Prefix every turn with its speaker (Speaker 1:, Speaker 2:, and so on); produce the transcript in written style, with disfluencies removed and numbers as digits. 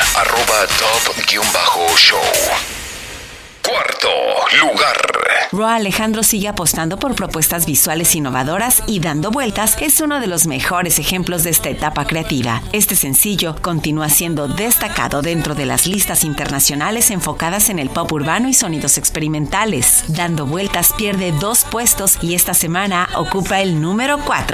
Speaker 1: @top_show. Cuarto lugar.
Speaker 2: Rauw Alejandro sigue apostando por propuestas visuales innovadoras y Dando Vueltas es uno de los mejores ejemplos de esta etapa creativa. Este sencillo continúa siendo destacado dentro de las listas internacionales enfocadas en el pop urbano y sonidos experimentales. Dando Vueltas pierde 2 puestos y esta semana ocupa el número 4.